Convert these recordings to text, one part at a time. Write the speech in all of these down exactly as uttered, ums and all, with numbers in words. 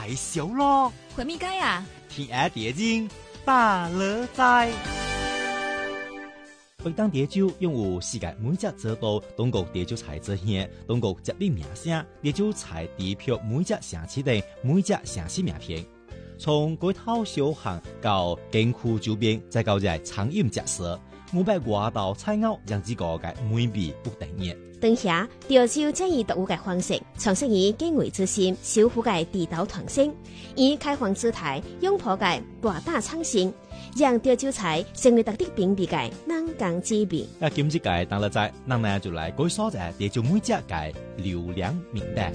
开销咯。 回咪该啊？ 天下蝶精大乐在。北当蝶酒拥有世界每只制度中国蝶酒材质线，中国接力名声，蝶酒材地票每只城市的每只城市名片。从街头小巷到景区周边，再到在餐饮食肆，五百外道菜肴让这个嘅美味不等于。 当下潮州将以独有嘅方式，创设以敬畏之心，守护嘅地道传承，以开放姿态拥抱嘅大大创新，让潮州菜成为特地评比嘅南港之笔。 啊，今次嘅当日在，咱呢就来介绍下潮州每只嘅流量名单。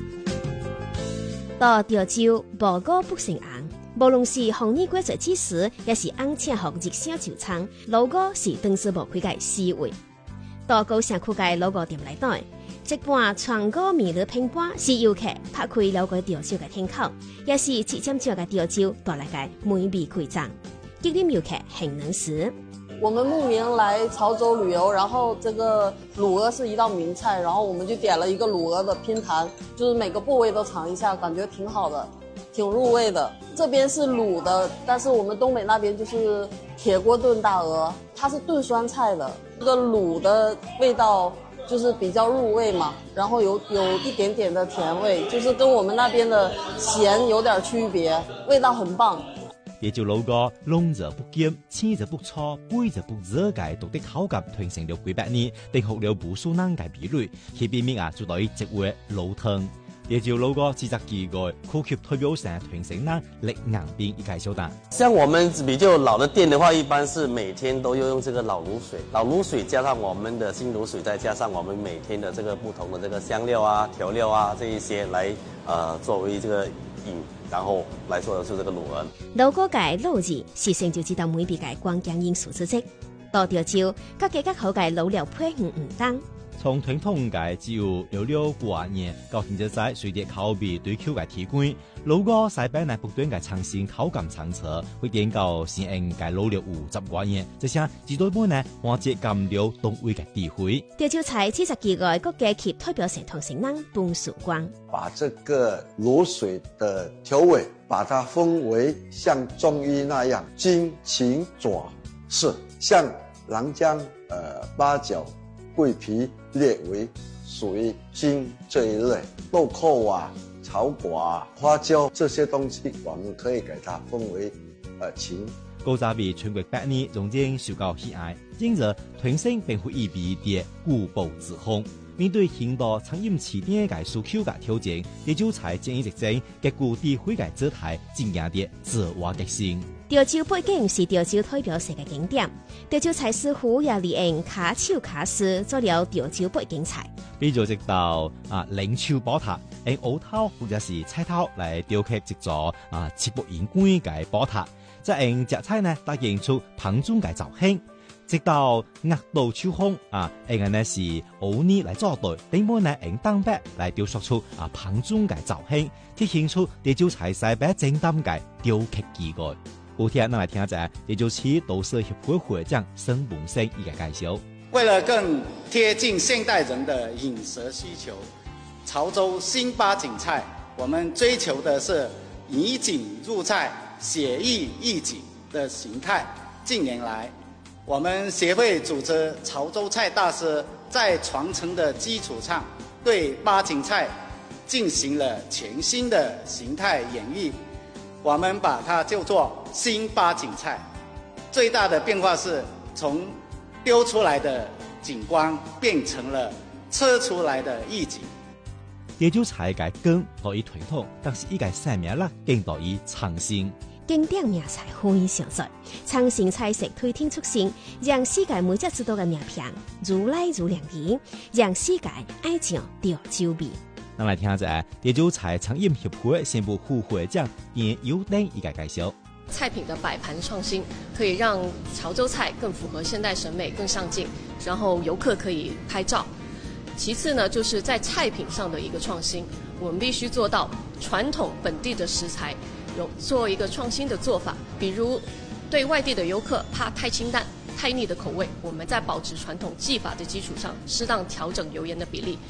到潮州无果不成行，无论是红衣季节之时，也是昂请学热销酒仓，路果是当时无开嘅 C 位。到高城区嘅路果店内底，一半全国美丽拼盘是游客拍开了解潮州嘅天口，也是一점少嘅潮州带来嘅美味馈赠，激励游客很能食。 我们慕名来潮州旅游，然后这个卤鹅是一道名菜，然后我们就点了一个卤鹅的拼盘，就是每个部位都尝一下，感觉挺好的，挺入味的。这边是卤的，但是我们东北那边就是铁锅炖大鹅，它是炖酸菜的。这个卤的味道就是比较入味嘛，然后有有一点点的甜味，就是跟我们那边的咸有点区别，味道很棒。 潮州老歌濃則不減，青則不錯，杯則不熱嘅獨特口感傳承了幾百年，定學了無數人嘅比率，佢邊面啊做到一為老湯。潮州老歌自責幾個科級代表上傳承人力硬邊一介紹單。 像我們比較老的店的話，一般是每天都要用這個老滷水，老滷水加上我們的新滷水，再加上我們每天的這個不同的這個香料啊、調料啊這一些來，呃作為這個飲。然後來做的是這個滷鵝。 老果界老字是成就這道美味嘅關鍵因素之一。到潮州，各家各口嘅老料配唔唔同。 從傳統嘅只有料料過年，到現在在隨着口味對口嘅提升，老果西邊嚟不斷嘅創新口感層次，會點到新穎嘅老料五十過年，這些指導本呢環節感了東味嘅智慧。 潮州菜七十幾個國家級代表性同成人半曙光， 把這個滷水的調味，把它分為像中醫那樣金、芹、左、楔，像南薑、呃八角、桂皮列為屬於金這一類，豆蔻啊、草果啊、花椒這些東西，我們可以給它分為呃芹。 古早味全國百年仍然受到喜愛，因此傳承並非一味的固步自封。面對現代餐飲市場嘅需求嘅挑戰，潮州菜建議直正結固地區嘅姿態，盡贏啲自我革新。 潮州北京是潮州代表性嘅景點，潮州菜師傅也利用卡手卡絲做了潮州北京菜， 比如一道啊冷手寶塔，用芋頭或者是菜頭來雕刻一座啊七步銀冠嘅寶塔，再用食材呢搭建出棚中嘅造型。直到額度秋風啊，用呢是芋泥來做對，頂部呢用蛋白來雕塑出啊棚中嘅造型，體現出潮州菜西北正當嘅雕刻技藝。有天咱來聽下潮州市都市協會會長沈文生一個介紹。 為了更貼近現代人的飲食需求，潮州新八景菜，我們追求的是以景入菜、寫意易景的形態。近年來，我們協會組織潮州菜大師在傳承的基礎上，對八景菜進行了全新的形態演繹。我們把它叫做新八景菜。最大的變化是從雕出來的景觀變成了吃出來的意境。 潮州菜嘅根可以傳統，但是依個生命力更多於創新。 經典名菜非常多，創新菜式推天出新，讓世界每隻知道嘅名片如來如兩儀，讓世界愛上潮州味。 咱來聽下潮州菜餐飲協會宣布副會長嚴友登一個介紹。 菜品的擺盤創新可以讓潮州菜更符合現代審美，更上鏡，然後遊客可以拍照。其次呢，就是在菜品上的一個創新，我們必須做到傳統本地的食材有做一個創新的做法，比如對外地的遊客怕太清淡、太膩的口味，我們在保持傳統技法的基礎上，適當調整油鹽的比例。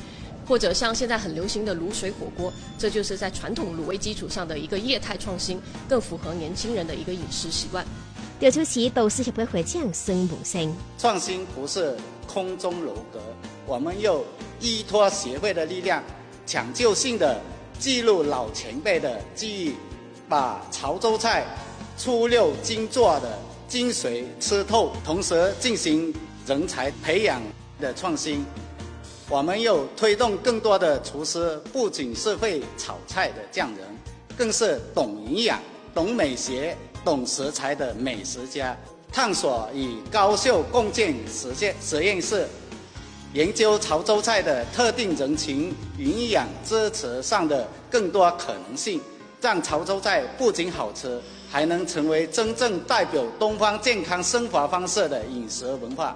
或者像现在很流行的卤水火锅，这就是在传统卤味基础上的一个业态创新，更符合年轻人的一个饮食习惯。 调主持都市协会会长孙武生， 创新不是空中楼阁，我们又依托协会的力量，抢救性的记录老前辈的记忆，把潮州菜出溜精做的精髓吃透，同时进行人才培养的创新。我们又推动更多的厨师，不仅是会炒菜的匠人，更是懂营养、懂美学、懂食材的美食家。探索与高秀共建实践实验室，研究潮州菜的特定人群营养支持上的更多可能性，让潮州菜不仅好吃，还能成为真正代表东方健康生活方式的饮食文化。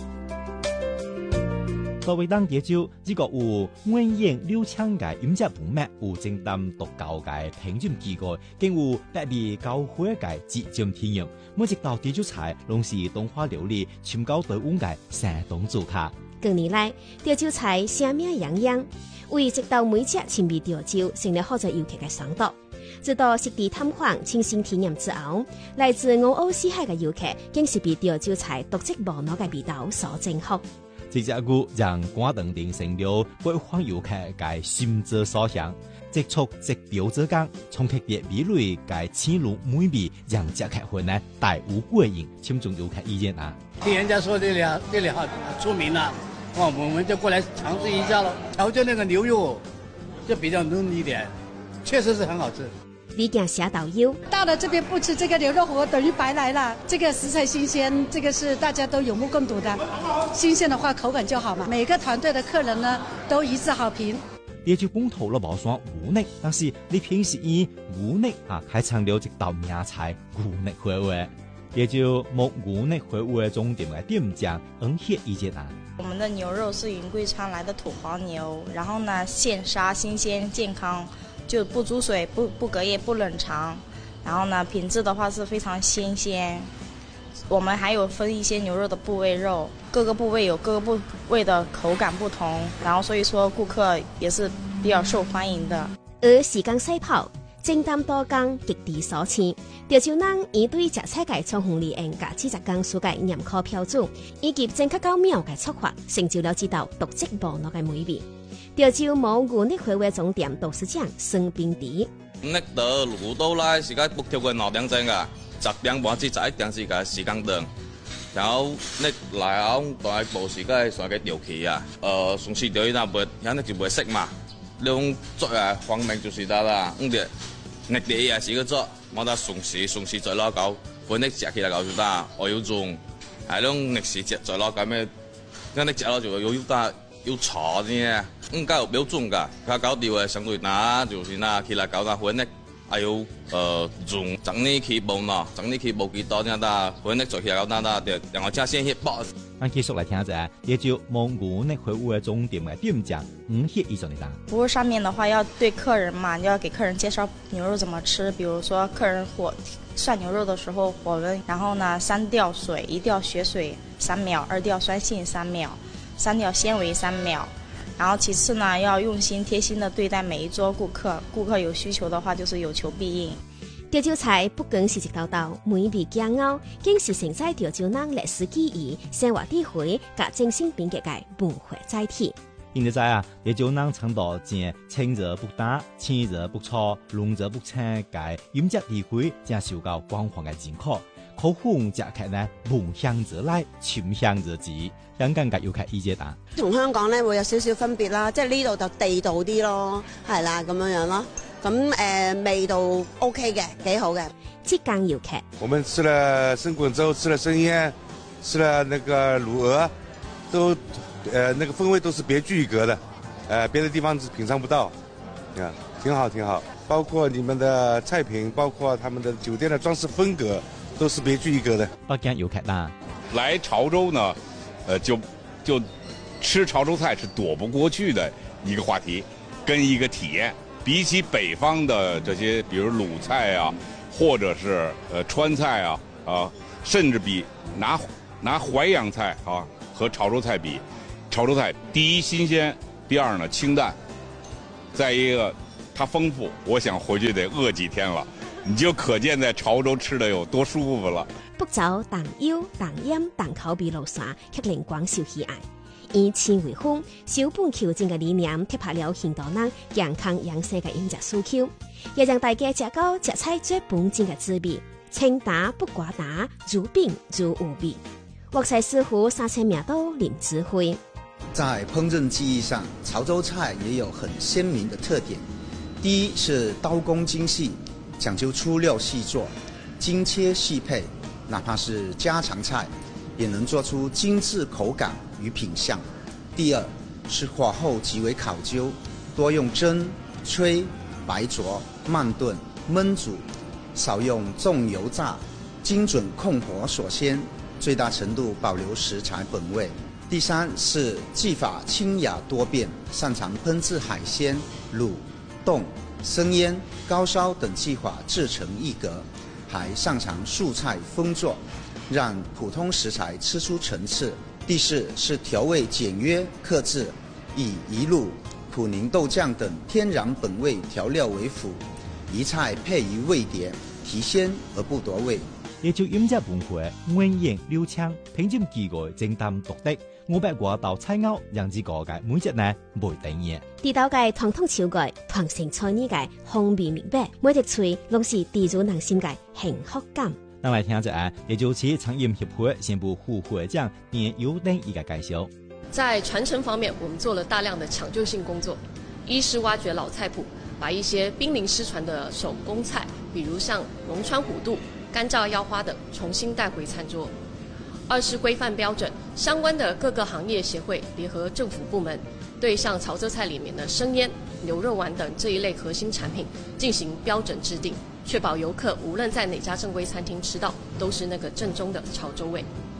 作为当地州，呢個有滿眼六千個飲食部門，有正擔獨教嘅評鑑機構，更有百味交會嘅指針體驗。每一道地州菜，攏是東華料理深交台灣嘅山東做客。 近年來，潮州菜聲名揚揚，為直到每隻親味潮州成了好多遊客嘅嚐導。直到實地探訪、親身體驗之後，來自五湖四海嘅遊客，更是被潮州菜獨特無二嘅味道所征服。 這隻句讓廣東人成了北方遊客嘅心之所向，接觸直標之間，衝擊啲味蕾嘅鮮露美味，讓這客戶呢大無過癮，請眾遊客意見啊！ 聽人家說這裡這裡好出名了，哦，我們就過來嘗試一下咯。潮州那個牛肉就比較嫩一點，確實是很好吃。 李健寫導遊， 到了這邊不吃這個牛肉火鍋等於白來了。這個食材新鮮，這個是大家都有目共睹的。新鮮的話口感就好嘛。每個團隊的客人呢都一致好評。 也就本土了無算牛肉，但是你偏是以牛肉啊開創了一道名菜牛肉火鍋，也就冇牛肉火鍋終點嘅店長恩協意見啊。 我們的牛肉是雲貴昌來的土黃牛，然後呢現殺新鮮健康。就不煮水，不不隔夜，不冷藏，然後呢，品質的話是非常新鮮。我們還有分一些牛肉的部位肉，各個部位有各個部位的口感不同，然後所以說顧客也是比較受歡迎的。 而時間細跑，正擔多工，極地所賜。潮州人以對食菜嘅從紅利應甲幾十工數嘅嚴苛標準，以及正確巧妙嘅策劃，成就了這道獨特無二嘅美味。潮州冇牛肉火鍋總店董事長孫秉迪。 呢度滷到來是個不跳過六點鐘㗎，十點半至十一點是個時間段。然後呢來後大部時間上嘅調期啊，呃上次調那不，然後就唔會識嘛。呢種做啊方面就是得啦，咁嘅呢啲也是個做，冇得上時上時再攞搞，佢呢食起來搞就得，我要種係種歷史節再攞搞咩，咁呢食咗就要得。要炒呢，應該有標準㗎。佢搞掉嘅相對難，就是那其實搞那款呢，還有呃用整呢起步咯，整呢起步幾多呢？得款呢做起來搞得得的，然後加先去包。 咱繼續來聽者，也就蒙古呢會務嘅終點嘅店長五協一種的單。 服務上面的話，要對客人嘛，要給客人介紹牛肉怎麼吃。比如說客人火涮牛肉的時候火溫，然後呢三吊水，一吊血水三秒，二吊酸性三秒。三吊纖維三秒，然後其次呢，要用心貼心的對待每一桌顧客，顧客有需求的話，就是有求必應。 潮州菜不僅是一道道美味佳肴，更是承載潮州人歷史記憶、生活智慧和精神品格嘅文化載體。 現在啊，潮州人倡導正清熱不淡、清熱不燥、濃熱不清嘅飲食智慧，正受到廣泛嘅認可。口風食客呢，聞香則來，尋香則止。香港嘅遊客意見啊， 同香港咧會有少少分別啦，即係呢度就地道啲咯，係啦咁樣樣咯。咁誒、呃、味道 OK 嘅，幾好嘅。 浙江遊客， 我們吃了生滾粥，吃了生腌，吃了那個滷鵝，都呃那個風味都是別具一格的，呃別的地方是品嘗不到，啊，挺好挺好。包括你們的菜品，包括他們的酒店的裝飾風格，都是別具一格的。 北京遊客啦， 來潮州呢，呃就就吃潮州菜是躲不過去的一個話題，跟一個體驗。比起北方的這些，比如魯菜啊，或者是呃川菜啊，啊，甚至比拿拿淮揚菜啊和潮州菜比，潮州菜第一新鮮， 第二呢清淡，再一个它丰富，我想回去得饿几天了，你就可见在潮州吃的有多舒服了。 不走淡幽、淡盐、淡口味路线，却令广受喜爱。以钱为本，小本求精嘅理念，贴拍了很多人健康养生嘅饮食需求，也让大家食到食菜最本真嘅滋味，清淡不寡淡，如饼如无味。粤菜师傅三千名都林智慧。 在烹饪技艺上，潮州菜也有很鲜明的特点。第一是刀工精细，讲究粗料细做，精切细配，哪怕是家常菜，也能做出精致口感与品相。第二是火候极为考究，多用蒸、吹、白灼、慢炖、焖煮，少用重油炸，精准控火锁鲜，最大程度保留食材本味。第三是技法清雅多变，擅长烹制海鲜、卤、冻、生腌、高烧等技法自成一格，还擅长素菜丰作，让普通食材吃出层次。第四是调味简约克制，以一路、普宁豆酱等天然本味调料为辅，一菜配一味碟，提鲜而不夺味。 也就饮食文化源远流长，品鉴技艺精淡独特。五百多道菜肴，让之個嘅每隻呢袂等嘢。 地道嘅傳統手藝，傳承菜藝嘅風味明白，每隻菜攏是地主人心嘅幸福感。 咱來聽一下，也就是餐飲協會宣布副會長田友登一個介紹。 在傳承方面，我們做了大量的搶救性工作，一是挖掘老菜譜，把一些瀕臨失傳的手工菜，比如像龍川虎肚、乾炸腰花等，重新帶回餐桌。二是规范标准，相关的各个行业协会联合政府部门，对像潮州菜里面的生腌、牛肉丸等这一类核心产品进行标准制定，确保游客无论在哪家正规餐厅吃到，都是那个正宗的潮州味。